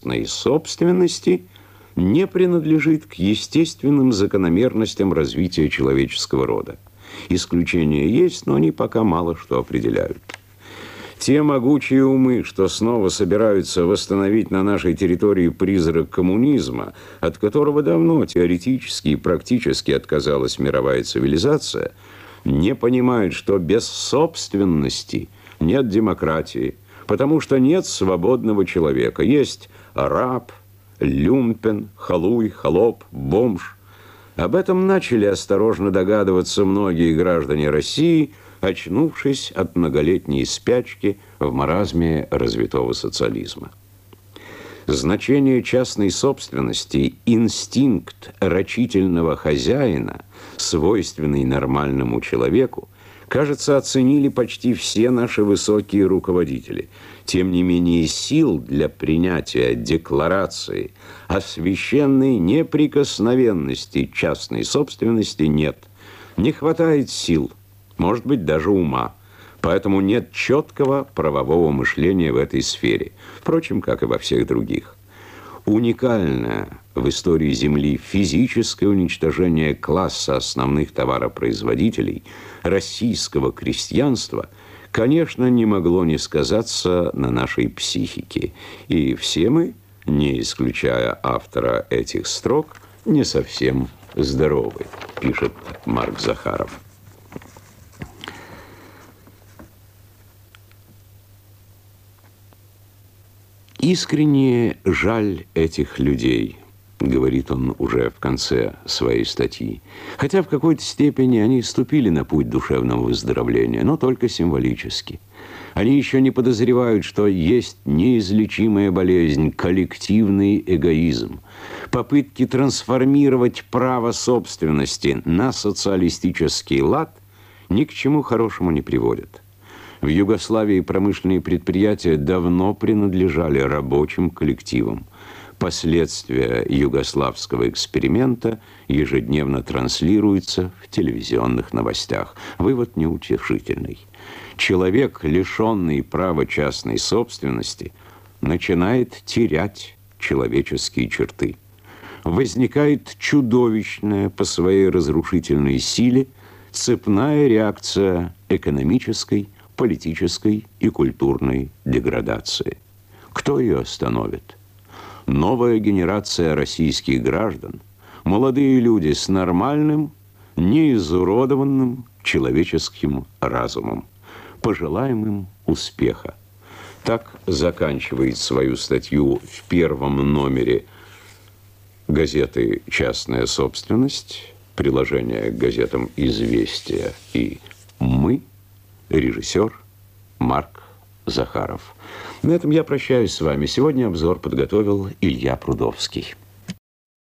частной собственности не принадлежит к естественным закономерностям развития человеческого рода. Исключения есть, но они пока мало что определяют. Те могучие умы, что снова собираются восстановить на нашей территории призрак коммунизма, от которого давно теоретически и практически отказалась мировая цивилизация, не понимают, что без собственности нет демократии, потому что нет свободного человека. Есть раб, люмпен, халуй, холоп, бомж. Об этом начали осторожно догадываться многие граждане России, очнувшись от многолетней спячки в маразме развитого социализма. Значение частной собственности, инстинкт рачительного хозяина, свойственный нормальному человеку, кажется, оценили почти все наши высокие руководители. Тем не менее, сил для принятия декларации о священной неприкосновенности частной собственности нет. Не хватает сил. Может быть, даже ума. Поэтому нет четкого правового мышления в этой сфере. Впрочем, как и во всех других. Уникальное в истории Земли физическое уничтожение класса основных товаропроизводителей, российского крестьянства, конечно, не могло не сказаться на нашей психике. И все мы, не исключая автора этих строк, не совсем здоровы, пишет Марк Захаров. «Искренне жаль этих людей», — говорит он уже в конце своей статьи, хотя в какой-то степени они ступили на путь душевного выздоровления, но только символически. Они еще не подозревают, что есть неизлечимая болезнь, коллективный эгоизм. Попытки трансформировать право собственности на социалистический лад ни к чему хорошему не приводят. В Югославии промышленные предприятия давно принадлежали рабочим коллективам. Последствия югославского эксперимента ежедневно транслируются в телевизионных новостях. Вывод неутешительный. Человек, лишенный права частной собственности, начинает терять человеческие черты. Возникает чудовищная по своей разрушительной силе цепная реакция экономической, политической и культурной деградации. Кто ее остановит? Новая генерация российских граждан, молодые люди с нормальным, неизуродованным человеческим разумом. Пожелаем им успеха. Так заканчивает свою статью в первом номере газеты «Частная собственность», приложение к газетам «Известия» и «Мы», режиссер Марк Захаров. На этом я прощаюсь с вами. Сегодня обзор подготовил Илья Прудовский.